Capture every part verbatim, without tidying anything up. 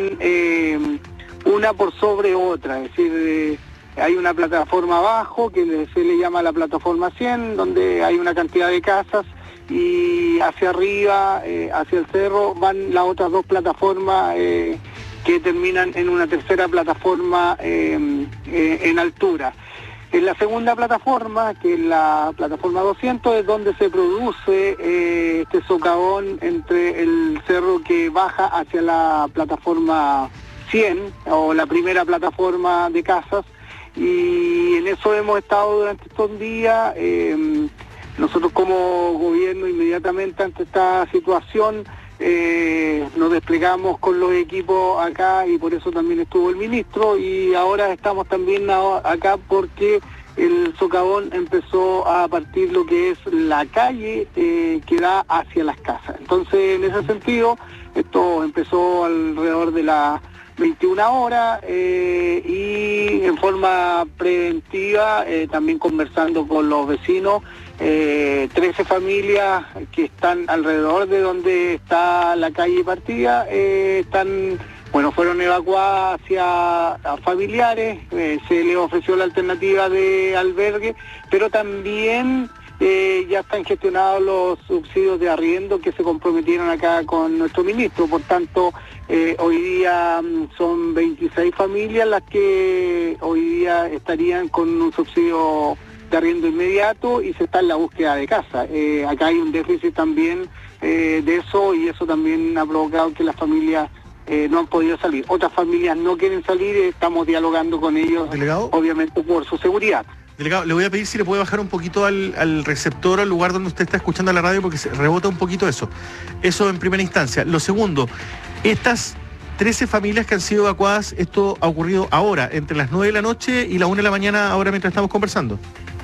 eh, una por sobre otra, es decir, eh, hay una plataforma abajo que se le llama la plataforma cien, donde hay una cantidad de casas, y hacia arriba, eh, hacia el cerro, van las otras dos plataformas eh, que terminan en una tercera plataforma eh, eh, en altura. En la segunda plataforma, que es la plataforma doscientos, es donde se produce eh, este socavón entre el cerro que baja hacia la plataforma cien, o la primera plataforma de casas, y en eso hemos estado durante estos días. Eh, nosotros como gobierno, inmediatamente ante esta situación, eh, nos desplegamos con los equipos acá, y por eso también estuvo el ministro, y ahora estamos también acá porque el socavón empezó a partir lo que es la calle eh, que da hacia las casas. Entonces, en ese sentido, esto empezó alrededor de las veintiuna horas eh, y en forma preventiva, eh, también conversando con los vecinos, eh, trece familias que están alrededor de donde está la calle partida, eh, están, bueno, fueron evacuadas hacia a familiares, eh, se les ofreció la alternativa de albergue, pero también Eh, ya están gestionados los subsidios de arriendo que se comprometieron acá con nuestro ministro. Por tanto, eh, hoy día son veintiséis familias las que hoy día estarían con un subsidio de arriendo inmediato, y se está en la búsqueda de casa. Eh, acá hay un déficit también eh, de eso, y eso también ha provocado que las familias eh, no han podido salir. Otras familias no quieren salir, eh, estamos dialogando con ellos, ¿Delegado? Obviamente por su seguridad. Delegado, le voy a pedir si le puede bajar un poquito al, al receptor, al lugar donde usted está escuchando la radio, porque se rebota un poquito eso. Eso en primera instancia. Lo segundo, estas trece familias que han sido evacuadas, esto ha ocurrido ahora, entre las nueve de la noche y la una de la mañana, ahora mientras estamos conversando.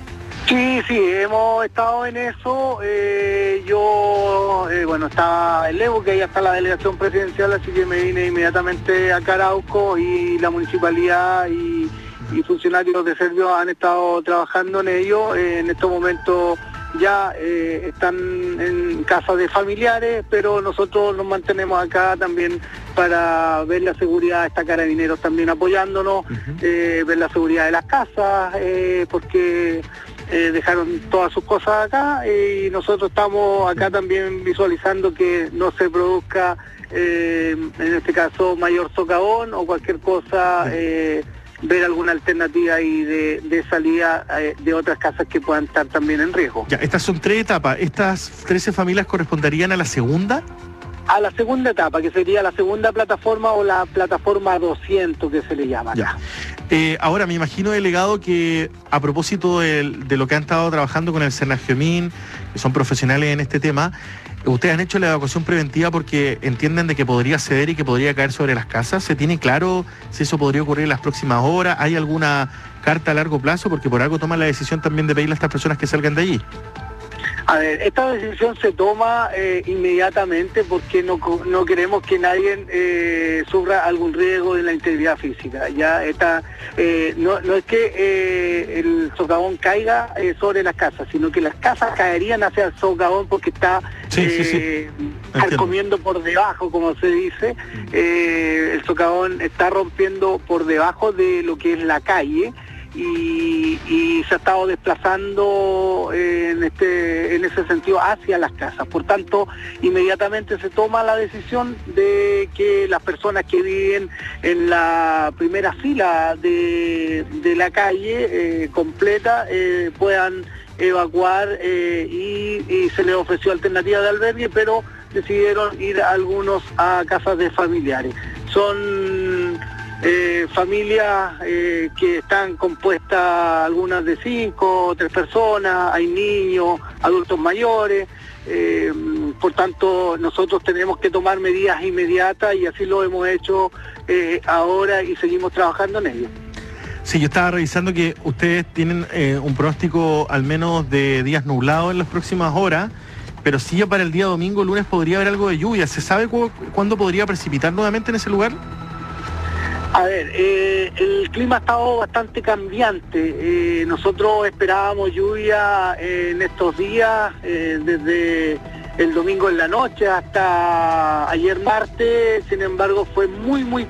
Sí, sí, hemos estado en eso. Eh, yo, eh, bueno, estaba en Levo, que ahí está la delegación presidencial, así que me vine inmediatamente a Arauco, y la municipalidad y... y funcionarios de Servio han estado trabajando en ello. Eh, en estos momentos ya eh, están en casa de familiares, pero nosotros nos mantenemos acá también para ver la seguridad. Está Carabineros también apoyándonos, uh-huh. eh, ver la seguridad de las casas, eh, porque eh, dejaron todas sus cosas acá, eh, y nosotros estamos acá también visualizando que no se produzca, eh, en este caso, mayor socavón o cualquier cosa, eh, ver alguna alternativa ahí de, de salida eh, de otras casas que puedan estar también en riesgo. Ya, estas son tres etapas. ¿Estas trece familias corresponderían a la segunda? A la segunda etapa, que sería la segunda plataforma, o la plataforma doscientos, que se le llama acá. Eh, ahora, me imagino, delegado, que a propósito de, de lo que han estado trabajando con el Senagiomin, que son profesionales en este tema, ustedes han hecho la evacuación preventiva porque entienden de que podría ceder y que podría caer sobre las casas. ¿Se tiene claro si eso podría ocurrir en las próximas horas? ¿Hay alguna carta a largo plazo? Porque por algo toman la decisión también de pedirle a estas personas que salgan de allí. A ver, esta decisión se toma eh, inmediatamente, porque no, no queremos que nadie eh, sufra algún riesgo de la integridad física. Ya esta, eh, no, no es que eh, el socavón caiga eh, sobre las casas, sino que las casas caerían hacia el socavón, porque está sí, eh, sí, sí. comiendo por debajo, como se dice. Eh, el socavón está rompiendo por debajo de lo que es la calle, Y, y se ha estado desplazando eh, en este en ese sentido hacia las casas. Por tanto, inmediatamente se toma la decisión de que las personas que viven en la primera fila de, de la calle eh, completa eh, puedan evacuar, eh, y, y se les ofreció alternativa de albergue, pero decidieron ir algunos a casas de familiares. Son Eh, familias eh, que están compuestas algunas de cinco o tres personas, hay niños, adultos mayores, eh, por tanto nosotros tenemos que tomar medidas inmediatas, y así lo hemos hecho eh, ahora, y seguimos trabajando en ello. Sí, yo estaba revisando que ustedes tienen eh, un pronóstico al menos de días nublados en las próximas horas, pero sí ya para el día domingo, lunes, podría haber algo de lluvia. ¿Se sabe cu- cuándo podría precipitar nuevamente en ese lugar? A ver, eh, el clima ha estado bastante cambiante. Eh, nosotros esperábamos lluvia eh, en estos días, eh, desde el domingo en la noche hasta ayer martes. Sin embargo, fue muy, muy